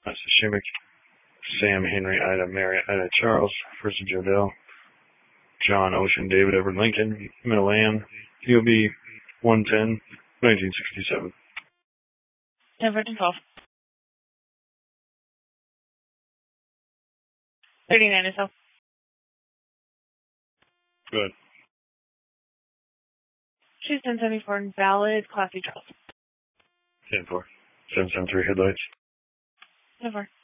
That's Shimmick, Sam, Henry, Ida, Mary, Ida, Charles, First Jodell, John, Ocean, David, Edward, Lincoln, Middle Ann, POB 110, 1967. November 12. 39 or so. Good. She's 1074 valid, Class C Charles. 10-4. 773 headlights. 10-4.